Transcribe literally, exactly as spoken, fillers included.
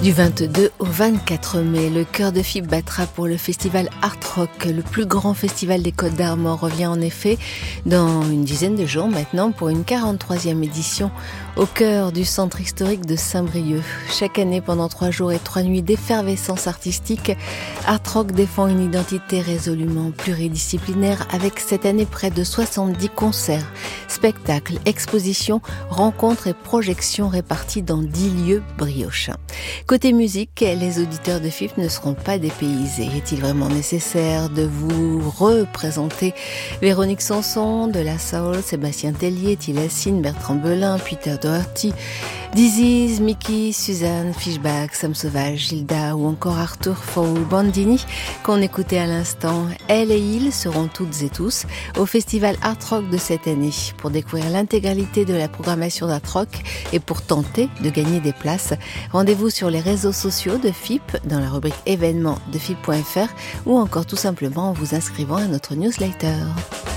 Du vingt-deux au vingt-quatre mai, le Cœur de Fibre battra pour le festival Art Rock. Le plus grand festival des Côtes d'Armor revient en effet dans une dizaine de jours maintenant pour une quarante-troisième édition au cœur du centre historique de Saint-Brieuc. Chaque année, pendant trois jours et trois nuits d'effervescence artistique, Art Rock défend une identité résolument pluridisciplinaire avec cette année près de soixante-dix concerts, spectacles, expositions, rencontres et projections répartis dans dix lieux briochins. Côté musique, les auditeurs de F I P ne seront pas dépaysés. Est-il vraiment nécessaire de vous représenter Véronique Sanson, de la Soul, Sébastien Tellier, Tilassine, Bertrand Belin, Peter Doherty, Disease, Mickey, Suzanne, Fishback, Sam Sauvage, Gilda ou encore Arthur Fowl Bandini qu'on écoutait à l'instant. Elle et ils seront toutes et tous au festival Art Rock de cette année. Pour découvrir l'intégralité de la programmation d'Art Rock et pour tenter de gagner des places, rendez-vous sur les réseaux sociaux de F I P dans la rubrique événements de F I P point F R ou encore tout simplement en vous inscrivant à notre newsletter.